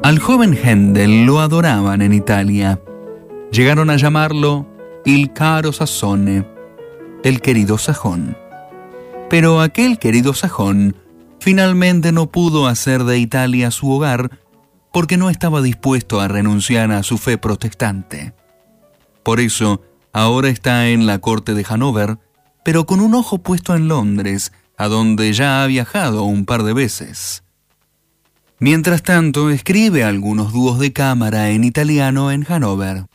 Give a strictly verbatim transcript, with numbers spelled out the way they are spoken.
Al joven Händel lo adoraban en Italia. Llegaron a llamarlo Il caro Sassone, el querido sajón. Pero aquel querido sajón finalmente no pudo hacer de Italia su hogar porque no estaba dispuesto a renunciar a su fe protestante. Por eso, ahora está en la corte de Hannover, pero con un ojo puesto en Londres, a donde ya ha viajado un par de veces. Mientras tanto, escribe algunos dúos de cámara en italiano en Hannover.